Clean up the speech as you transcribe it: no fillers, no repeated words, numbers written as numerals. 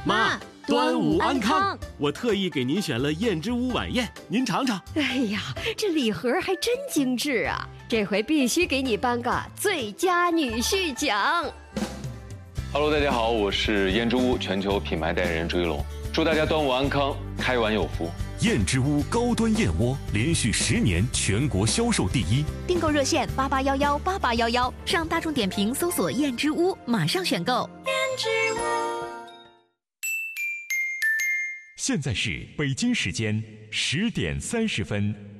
妈，端午安康！我特意给您选了燕之屋晚宴，您尝尝。 哎呀，这礼盒还真精致啊！这回必须给你颁个最佳女婿奖。 Hello， 大家好，我是燕之屋全球品牌代言人朱一龙，祝大家端午安康，开碗有福。 燕之屋高端燕窝连续10年全国销售第一， 订购热线88118811，上大众点评搜索燕之屋，马上选购。燕之屋。 现在是北京时间10点30分。